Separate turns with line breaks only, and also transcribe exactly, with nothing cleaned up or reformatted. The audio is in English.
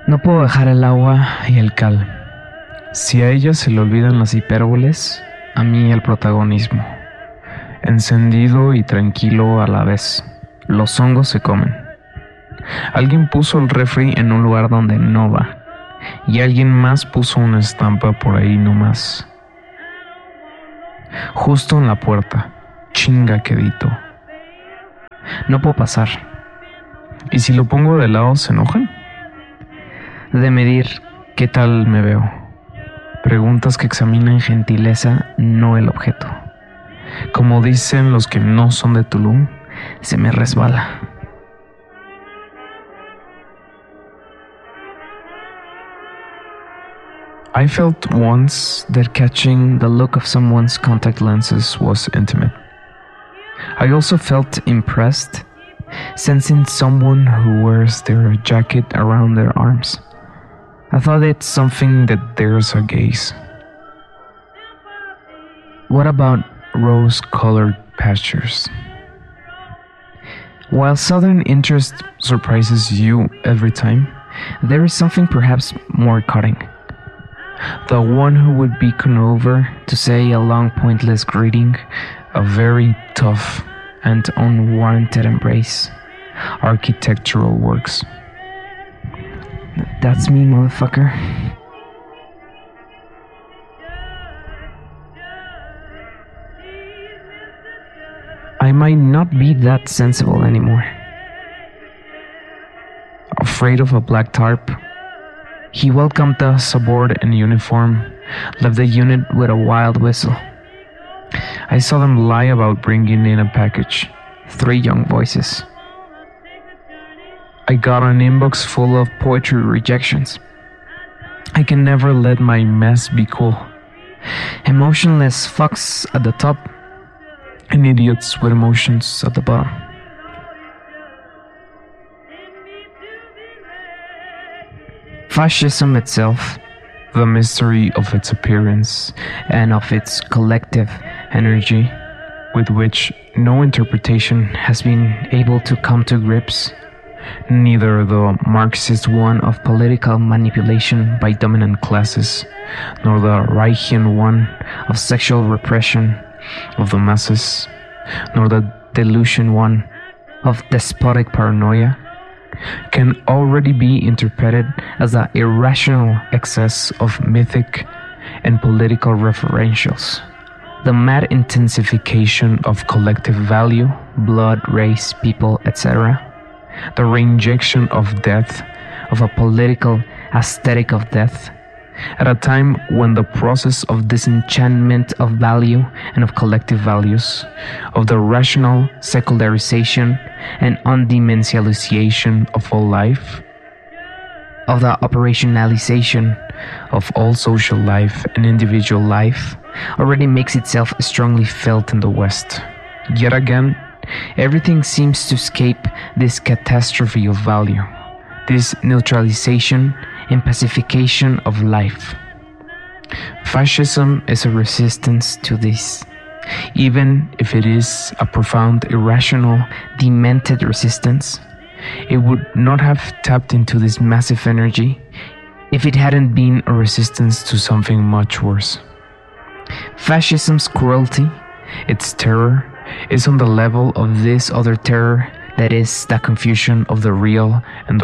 No puedo dejar el agua y el cal. Si a ella se le olvidan las hipérboles, a mí el protagonismo. Encendido y tranquilo a la vez. Los hongos se comen. Alguien puso el refri en un lugar donde no va. Y alguien más puso una estampa por ahí nomás. Justo en la puerta. Chinga quedito. No puedo pasar. ¿Y si lo pongo de lado se enojan? De medir qué tal me veo. Preguntas que examinan gentileza, no el objeto. Como dicen los que no son de Tulum, se me resbala. I felt once that catching the look of someone's contact lenses was intimate. I also felt impressed, sensing someone who wears their jacket around their arms. I thought it's something that dares a gaze. What about rose-colored pastures? While southern interest surprises you every time, there is something perhaps more cutting. The one who would beckon over to say a long pointless greeting, a very tough and unwarranted embrace, architectural works. That's me, motherfucker. I might not be that sensible anymore. Afraid of a black tarp, he welcomed us aboard in uniform, left the unit with a wild whistle. I saw them lie about bringing in a package. Three young voices. I got an inbox full of poetry rejections. I can never let my mess be cool. Emotionless fucks at the top, and idiots with emotions at the bottom. Fascism itself, the mystery of its appearance and of its collective energy, with which no interpretation has been able to come to grips, neither the Marxist one of political manipulation by dominant classes, nor the Reichian one of sexual repression of the masses, nor the delusion one of despotic paranoia, can already be interpreted as the irrational excess of mythic and political referentials, the mad intensification of collective value, blood, race, people, et cetera, the reinjection of death, of a political aesthetic of death, at a time when the process of disenchantment of value and of collective values, of the rational secularization and undimensionalization of all life, of the operationalization of all social life and individual life, already makes itself strongly felt in the West. Yet again, everything seems to escape this catastrophe of value, this neutralization and pacification of life. Fascism is a resistance to this, even if it is a profound, irrational, demented resistance. It would not have tapped into this massive energy if it hadn't been a resistance to something much worse. Fascism's cruelty, its terror, is on the level of this other terror that is the confusion of the real and the